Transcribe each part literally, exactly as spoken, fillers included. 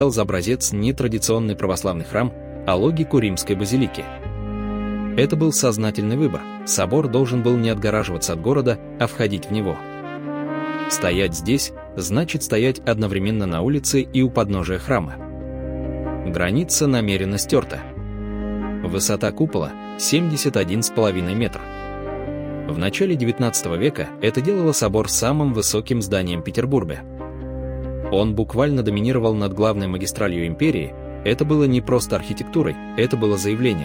за образец не традиционный православный храм, а логику римской базилики. Это был сознательный выбор. Собор должен был не отгораживаться от города, а входить в него. Стоять здесь значит стоять одновременно на улице и у подножия храма. Граница намеренно стерта. Высота купола – семьдесят один целых пять десятых метра. В начале девятнадцатого века это делало собор самым высоким зданием Петербурга. Он буквально доминировал над главной магистралью империи. Это было не просто архитектурой, это было заявлением.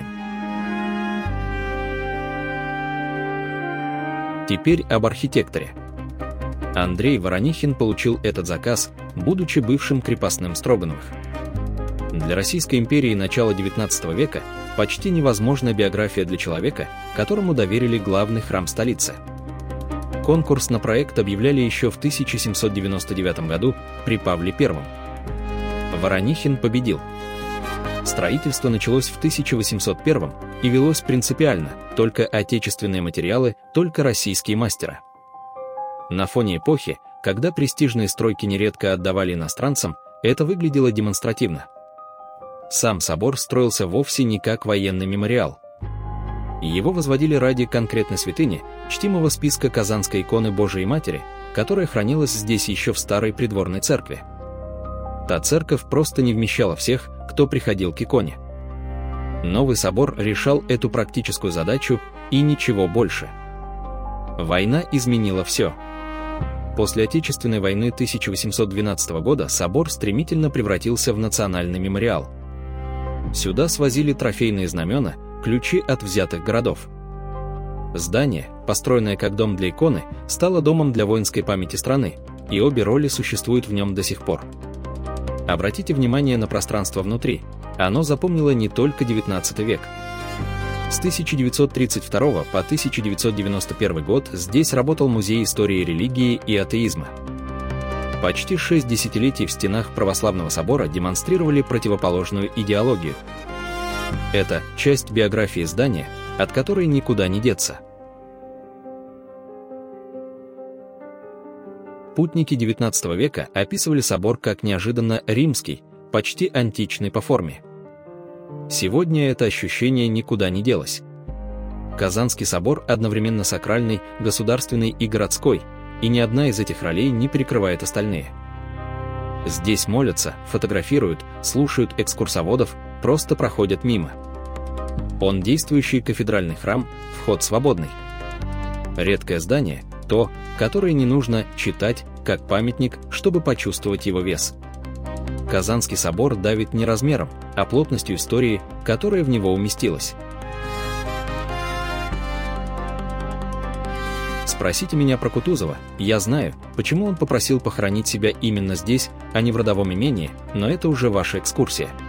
Теперь об архитекторе. Андрей Воронихин получил этот заказ, будучи бывшим крепостным Строгановых. Для Российской империи начала девятнадцатого века почти невозможна биография для человека, которому доверили главный храм столицы. Конкурс на проект объявляли еще в тысяча семьсот девяносто девятом году при Павле Первом. Воронихин победил. Строительство началось в тысяча восемьсот первом и велось принципиально: только отечественные материалы, только российские мастера. На фоне эпохи, когда престижные стройки нередко отдавали иностранцам, это выглядело демонстративно. Сам собор строился вовсе не как военный мемориал. Его возводили ради конкретной святыни, чтимого списка Казанской иконы Божией Матери, которая хранилась здесь еще в старой придворной церкви. Та церковь просто не вмещала всех, кто приходил к иконе. Новый собор решал эту практическую задачу и ничего больше. Война изменила все. После Отечественной войны тысяча восемьсот двенадцатого года собор стремительно превратился в национальный мемориал. Сюда свозили трофейные знамена, ключи от взятых городов. Здание, построенное как дом для иконы, стало домом для воинской памяти страны, и обе роли существуют в нем до сих пор. Обратите внимание на пространство внутри. Оно запомнило не только девятнадцатый век. С тысяча девятьсот тридцать второго по тысяча девятьсот девяносто первый год здесь работал Музей истории религии и атеизма. Почти шесть десятилетий в стенах Православного собора демонстрировали противоположную идеологию. Это часть биографии здания, от которой никуда не деться. Путники девятнадцатого века описывали собор как неожиданно римский, почти античный по форме. Сегодня это ощущение никуда не делось. Казанский собор одновременно сакральный, государственный и городской, и ни одна из этих ролей не перекрывает остальные. Здесь молятся, фотографируют, слушают экскурсоводов, просто проходят мимо. Он действующий кафедральный храм, вход свободный. Редкое здание – то, которое не нужно читать, как памятник, чтобы почувствовать его вес. Казанский собор давит не размером, а плотностью истории, которая в него уместилась. Спросите меня про Кутузова, я знаю, почему он попросил похоронить себя именно здесь, а не в родовом имении, но это уже ваша экскурсия.